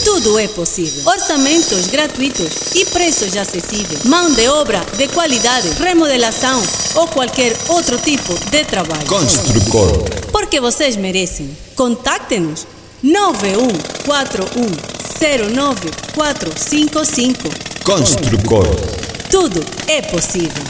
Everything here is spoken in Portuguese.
tudo é possível. Orçamentos gratuitos e preços acessíveis. Mão de obra de qualidade, remodelação ou qualquer outro tipo de trabalho. Construcor. Porque vocês merecem. Contacte-nos 9141095455. Construcor. Tudo é possível.